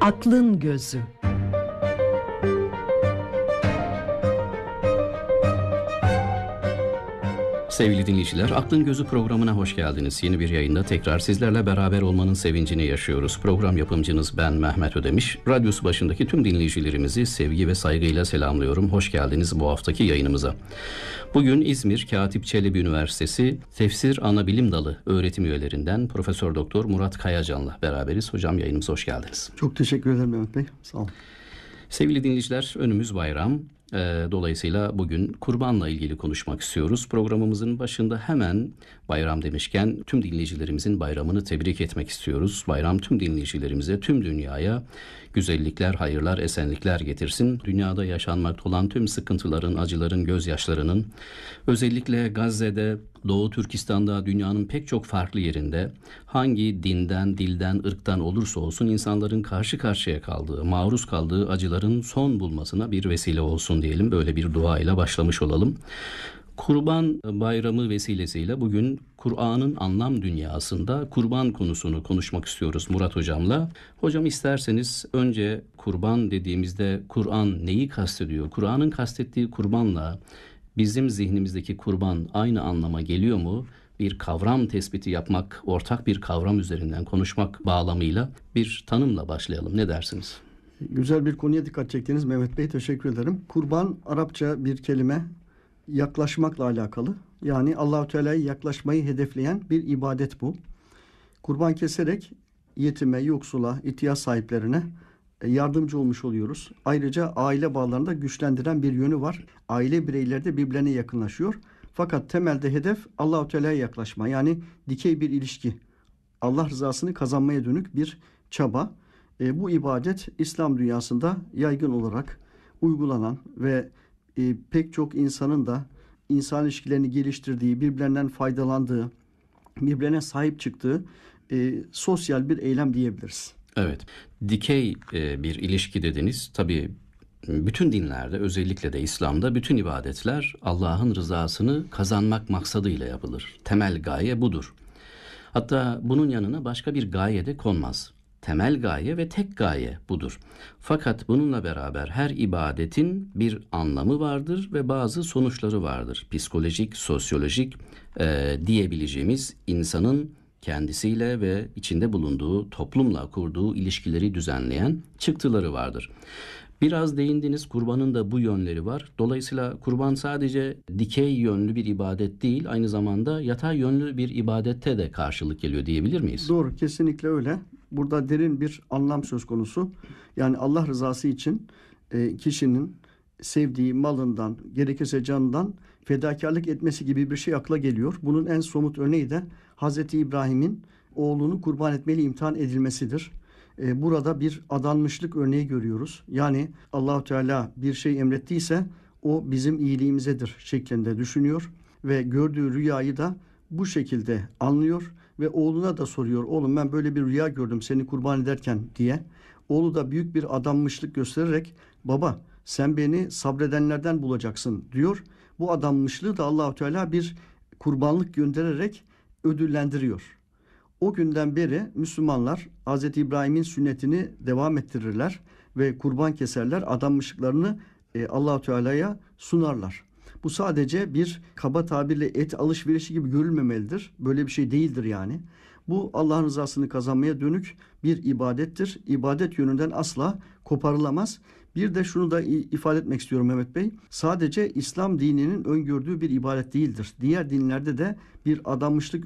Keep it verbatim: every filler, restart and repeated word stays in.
Aklın Gözü. Sevgili dinleyiciler, Aklın Gözü programına hoş geldiniz. Yeni bir yayında tekrar sizlerle beraber olmanın sevincini yaşıyoruz. Program yapımcınız ben Mehmet Ödemiş. Radyosu başındaki tüm dinleyicilerimizi sevgi ve saygıyla selamlıyorum. Hoş geldiniz bu haftaki yayınımıza. Bugün İzmir Katip Çelebi Üniversitesi Tefsir Anabilim Dalı öğretim üyelerinden Profesör Doktor Murat Kayacan'la beraberiz. Hocam, yayınımıza hoş geldiniz. Çok teşekkür ederim Mehmet Bey. Sağ olun. Sevgili dinleyiciler, önümüz bayram. Dolayısıyla bugün kurbanla ilgili konuşmak istiyoruz. Programımızın başında hemen bayram demişken tüm dinleyicilerimizin bayramını tebrik etmek istiyoruz. Bayram tüm dinleyicilerimize, tüm dünyaya güzellikler, hayırlar, esenlikler getirsin. Dünyada yaşanmakta olan tüm sıkıntıların, acıların, gözyaşlarının, özellikle Gazze'de, Doğu Türkistan'da, dünyanın pek çok farklı yerinde hangi dinden, dilden, ırktan olursa olsun insanların karşı karşıya kaldığı, maruz kaldığı acıların son bulmasına bir vesile olsun diyelim. Böyle bir duayla başlamış olalım. Kurban Bayramı vesilesiyle bugün Kur'an'ın anlam dünyasında kurban konusunu konuşmak istiyoruz Murat Hocam'la. Hocam, isterseniz önce kurban dediğimizde Kur'an neyi kastediyor? Kur'an'ın kastettiği kurbanla bizim zihnimizdeki kurban aynı anlama geliyor mu? Bir kavram tespiti yapmak, ortak bir kavram üzerinden konuşmak bağlamıyla bir tanımla başlayalım. Ne dersiniz? Güzel bir konuya dikkat çektiniz Mehmet Bey. Teşekkür ederim. Kurban Arapça bir kelime, yaklaşmakla alakalı. Yani Allah-u Teala'ya yaklaşmayı hedefleyen bir ibadet bu. Kurban keserek yetime, yoksula, ihtiyaç sahiplerine yardımcı olmuş oluyoruz. Ayrıca aile bağlarını da güçlendiren bir yönü var. Aile bireyleri de birbirlerine yakınlaşıyor. Fakat temelde hedef Allah-u Teala'ya yaklaşma. Yani dikey bir ilişki. Allah rızasını kazanmaya dönük bir çaba. E, bu ibadet İslam dünyasında yaygın olarak uygulanan ve e, pek çok insanın da insan ilişkilerini geliştirdiği, birbirlerinden faydalandığı, birbirlerine sahip çıktığı e, sosyal bir eylem diyebiliriz. Evet, dikey e, bir ilişki dediniz. Tabii bütün dinlerde, özellikle de İslam'da bütün ibadetler Allah'ın rızasını kazanmak maksadıyla yapılır. Temel gaye budur. Hatta bunun yanına başka bir gaye de konmaz. Temel gaye ve tek gaye budur. Fakat bununla beraber her ibadetin bir anlamı vardır ve bazı sonuçları vardır. Psikolojik, sosyolojik e, diyebileceğimiz insanın kendisiyle ve içinde bulunduğu toplumla kurduğu ilişkileri düzenleyen çıktıları vardır. Biraz değindiniz, kurbanın da bu yönleri var. Dolayısıyla kurban sadece dikey yönlü bir ibadet değil, aynı zamanda yatay yönlü bir ibadette de karşılık geliyor diyebilir miyiz? Doğru, kesinlikle öyle. Burada derin bir anlam söz konusu. Yani Allah rızası için e, kişinin sevdiği malından, gerekirse canından fedakarlık etmesi gibi bir şey akla geliyor. Bunun en somut örneği de Hazreti İbrahim'in oğlunu kurban etmeli imtihan edilmesidir. Ee, burada bir adanmışlık örneği görüyoruz. Yani Allah-u Teala bir şey emrettiyse o bizim iyiliğimizedir şeklinde düşünüyor ve gördüğü rüyayı da bu şekilde anlıyor ve oğluna da soruyor. Oğlum, ben böyle bir rüya gördüm seni kurban ederken diye. Oğlu da büyük bir adanmışlık göstererek baba sen beni sabredenlerden bulacaksın diyor. Bu adanmışlığı da Allah-u Teala bir kurbanlık göndererek ödüllendiriyor. O günden beri Müslümanlar Hazreti İbrahim'in sünnetini devam ettirirler ve kurban keserler, adanmışlıklarını e, Allah-u Teala'ya sunarlar. Bu sadece bir kaba tabirle et alışverişi gibi görülmemelidir. Böyle bir şey değildir yani. Bu Allah'ın rızasını kazanmaya dönük bir ibadettir. İbadet yönünden asla koparılamaz. Bir de şunu da ifade etmek istiyorum Mehmet Bey. Sadece İslam dininin öngördüğü bir ibadet değildir. Diğer dinlerde de bir adanmışlık